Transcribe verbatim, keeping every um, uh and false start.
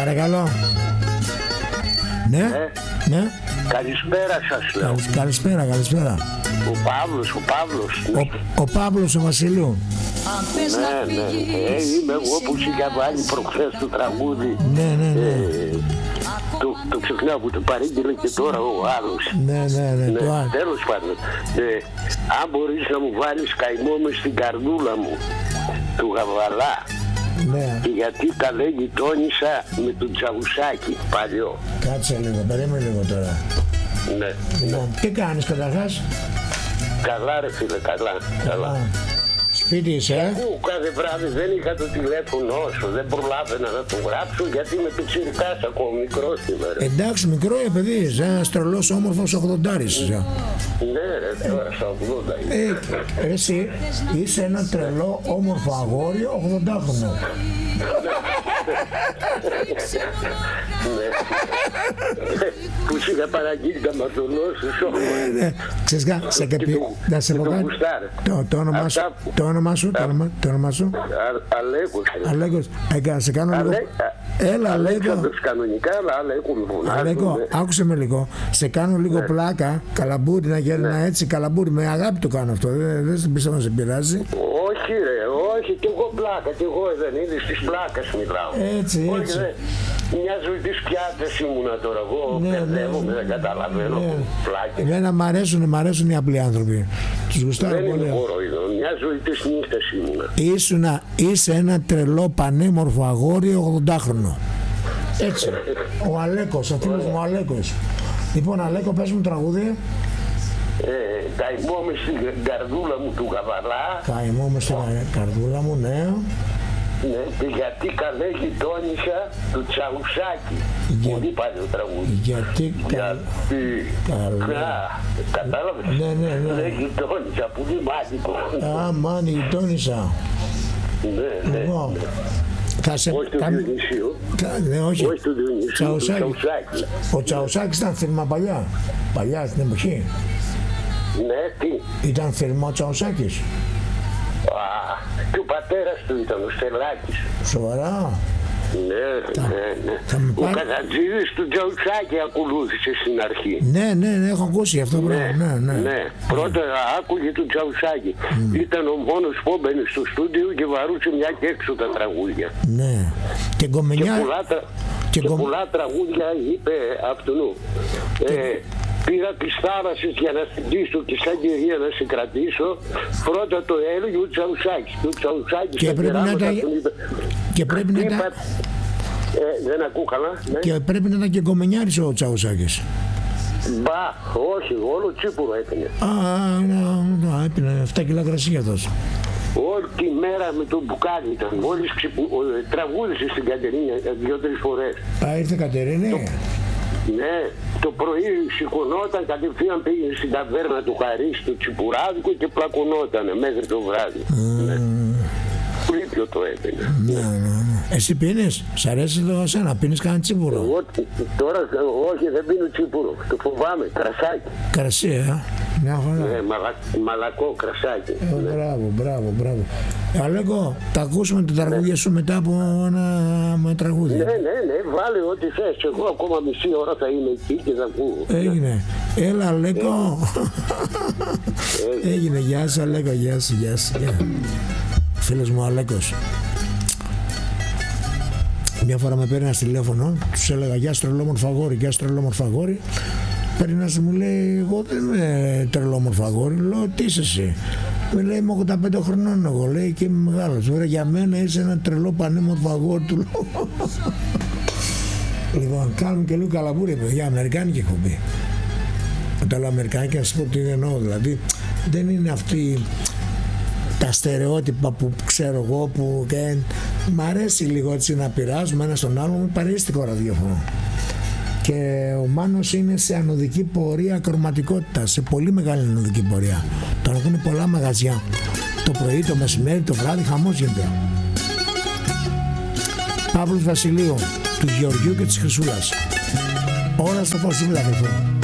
Παρακαλώ. Ναι, Ε, ναι. καλησπέρα σας λέω. Καλησ- Καλησπέρα, καλησπέρα. Ο Παύλος, ο Παύλος. Ο, ο Παύλος ο Βασιλείου. Ναι, ναι. Ε, είμαι εγώ που σου είχα βάλει προχθές το τραγούδι. Ναι, ναι, ναι. Ε, το, το ξεχνάω που το παρήγγειλε και τώρα ο άλλος. Ναι, ναι, ναι. Ναι, Το άλλο. τέλος πάντων. Ε, αν μπορείς να μου βάλεις καημό μες στην καρδούλα μου του Γαβαλά. Ναι. Και γιατί τα λέγει τόνισα με τον Τσαουσάκη παλιό. Κάτσε λίγο, περίμενε λίγο τώρα. Ναι, ναι. Λοιπόν, τι κάνεις καταρχάς? Καλά ρε φίλε, καλά, καλά. Α, σπίτι είσαι, ε? Ού, κάθε βράδυ δεν είχα το τηλέφωνο σου, δεν προλάβαινα να το γράψω γιατί είμαι πιτσιρικάς ακόμα, μικρός σήμερα. Εντάξει, μικρό ε, παιδί, είσαι ένας τρελός όμορφος ογδοντάρης. είσαι. Ναι ρε, τώρα στα ογδόντα είμαι. Ε, εσύ είσαι ένα τρελό όμορφο αγόρι ογδοντάχρονο. Ναι. Που σου είχα παραγγείλει τα μαρτωλώσου σου. Ναι, ξέρεις κα, σε Και καπι... το- να σε και πω το κάτι. γουστάρε. Το, το όνομά σου, Αυτά που- το όνομά σου, το όνομα, το όνομά σου. Α- Αλέκος ρε. Αλέκος, ε, σε κάνω λίγο... Αλέ- Έλα, Αλέκο. Αλέξανδρος κανονικά, αλλά Αλέκο με φωνάζουν. Αλέκο, ναι. άκουσε με λίγο. Σε κάνω λίγο πλάκα, καλαμπούρι, να γέρνα έτσι, καλαμπούρι. Με αγάπη το κάνω αυτό. Δεν, δεν πιστεύω να σε πειράζει. Όχι ρε, όχι, κι εγώ πλάκα, κι εγώ δεν είναι, στις πλάκας μιλάω. Έτσι, Όχι, έτσι. ρε, μια ζωή της πιάτες ήμουνα τώρα, εγώ Ναι, μπερδεύομαι, ναι, δεν καταλαβαίνω ναι. πλάκες. Εμένα μ' αρέσουν, μ' αρέσουν οι απλοί άνθρωποι. Τους γουστάρω Δεν πολύ. είναι κοροϊδό, μια ζωή της νύχτας ήμουνα. Ήσουνα, είσαι ένα τρελό πανέμορφο αγόρι ογδοντάχρονο. Έτσι. Ο Αλέκος, ο φίλος μου ο Αλέκος. Λοιπόν, Αλέκο, πες μου τραγούδι. Ε, καημό με στην καρδούλα μου του Γαβαλά, Καημό μες στην καρδούλα μου, ναι. ναι, και γιατί καλέ γειτόνισσα του Τσαουσάκη. Για- Πολύ παλιό τραγούδι. Γιατί κα... Γιατί, Καλέ. κα, κατάλαβες, Ναι, ναι, ναι. λέει γειτόνισσα, πολύ μάγικο. Α, μάνι, γειτόνισσα. Ναι, ναι. Λοιπόν, θα σε... Όχι του θα- Διονυσίου, θα- ναι, όχι. όχι του Διονυσίου, του Τσαουσάκη. Τσαουσάκη. Ο Τσαουσάκης ήταν φίρμα παλιά. Παλιά στην εποχή. Ναι, τι. Ήταν φίρμα ο Τσαουσάκης. Α, και ο πατέρας του ήταν ο Στελάκης. Σοβαρά. Ναι, ναι, ναι. θα με Ο πάρει- Καζατζίδης του Τσαουσάκη ακολούθησε στην αρχή. Ναι, ναι, ναι, έχω ακούσει αυτό το πράγμα. Ναι, ναι. ναι. Πρώτα άκουγε του Τσαουσάκη. Ήταν ο μόνος που έμπαινε στο στούντιο και βαρούσε μια και έξω τα τραγούδια. Ναι. Και Και γκομενιά. πολλά, τρα... Και και γκομ- πολλά τραγούδια είπε αυτού. Ε, πήρα τις θάλασσες για να συντήσω και σαν κυρία να σε κρατήσω. Πρώτα το έλεγε ο Τσαουσάκης. Και ο Τσαουσάκης Και στα πρέπει να κεράματα τα- τον είπε, Και πρέπει να είπα, ήταν. ε, δεν ακούω καλά. Ναι. Και πρέπει να ήταν και γκομενιάρης ο Τσαουσάκης. Μπα, όχι, όλο τσίπουρο έπαινε. Α, να, να, έπινε εφτά κιλά κρασί αυτός. Όλη τη μέρα με το μπουκάλι ήταν. Μόλις ξυπου... ο- τραγούδισε στην Κατερίνια δύο-τρεις φορές. Α, ήρθε Κατερίνη. Ναι, το πρωί σηκωνόταν, κατευθείαν πήγε στην ταβέρνα του Χαρίς του Τσιπουράδικου και πλακωνότανε μέχρι το βράδυ. Ναι. Πλήπιο το έπαινε. Ναι, ναι, ναι. Εσύ πίνεις, σ' αρέσει το εσένα, πίνεις κανένα τσίπουρο. Εγώ τώρα όχι, δεν πίνω τσίπουρο. Το φοβάμαι, κρασάκι. Κρασί, ε. Μια φορά. Ναι, μαλα... μαλακό κρασάκι. Ε, Μπράβο, μπράβο, μπράβο. Ε, Αλέκο, θα ακούσουμε την τραγούδια σου μετά από ένα με τραγούδι. Ναι, ναι, ναι, βάλε ό,τι θες. Εγώ ακόμα μισή ώρα θα είμαι εκεί και θα ακούω. Έγινε. Έλα, Αλέκο. Έγινε. Γεια σου, Αλέκο. Γεια σου, γεια σου. Γεια. Φίλος μου ο Αλέκος. Μια φορά με παίρνει ένα τηλέφωνο, τους έλεγα γεια σου τρελόμορφο αγόρι, γεια σου τρελόμορφο αγόρι. Παίρνει ένας μου λέει, εγώ δεν είμαι τρελόμορφο αγόρι. Λέω, τι είσαι εσύ? Με λέει, είμαι ογδόντα πέντε χρονών εγώ, λέει, και είμαι μεγάλος. Ωραία, για μένα είσαι ένα τρελό πανέμορφο αγόρι, του λέω. Λοιπόν, κάνουμε και λίγο καλαμπούρι, παιδιά, αμερικάνικη εκπομπή. Όταν λέω αμερικάνικη, να σας πω τι εννοώ, δηλαδή δεν είναι αυτή τα στερεότυπα που ξέρω εγώ που και μ' αρέσει λίγο έτσι να πειράζουμε ένα στον άλλο, μου παρέστηκε το ραδιόφωνο. Και ο Μάνος είναι σε ανωδική πορεία ακροματικότητα, σε πολύ μεγάλη ανωδική πορεία. Τον ακούνε πολλά μαγαζιά. Το πρωί, το μεσημέρι, το βράδυ, χαμός γίνεται. Παύλος Βασιλείου, του Γεωργιού και της Χρυσούλας. Όλα στο φως, αδελφό.